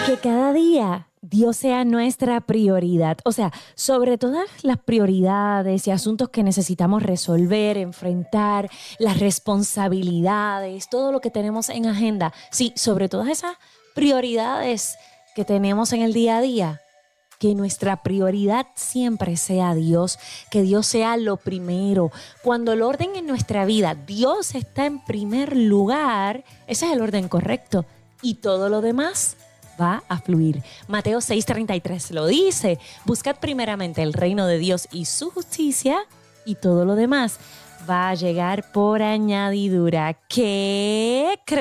Que cada día Dios sea nuestra prioridad. O sea, sobre todas las prioridades y asuntos que necesitamos resolver, enfrentar, las responsabilidades, todo lo que tenemos en agenda. Sí, sobre todas esas prioridades que tenemos en el día a día, que nuestra prioridad siempre sea Dios, que Dios sea lo primero. Cuando el orden en nuestra vida, Dios está en primer lugar, ese es el orden correcto. Y todo lo demás va a fluir. Mateo 6:33 lo dice. Buscad primeramente el reino de Dios y su justicia, y todo lo demás va a llegar por añadidura. ¿Qué crees?